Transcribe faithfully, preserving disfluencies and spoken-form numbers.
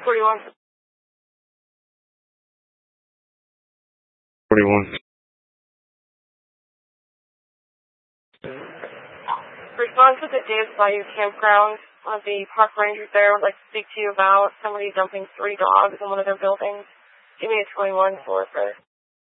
forty-one. forty-one. Response to the Davis Bayou campground. Uh, the park rangers there would like to speak to you about somebody dumping three dogs in one of their buildings. Give me a twenty-one for it, sir.